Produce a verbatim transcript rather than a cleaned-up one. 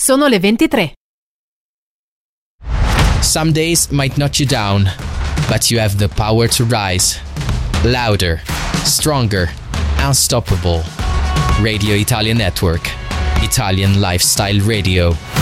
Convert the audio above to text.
Sono le ventitré. Some days might knock you down, but you have the power to rise. Louder, stronger, unstoppable. Radio Italia Network. Italian Lifestyle Radio.